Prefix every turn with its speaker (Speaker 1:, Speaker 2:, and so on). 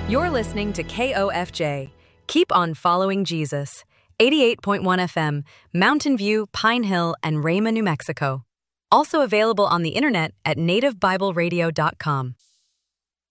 Speaker 1: You're listening to KOFJ. Keep on following Jesus. 88.1 FM, Mountain View, Pine Hill, and Rama, New Mexico. Also available on the internet at nativebibleradio.com.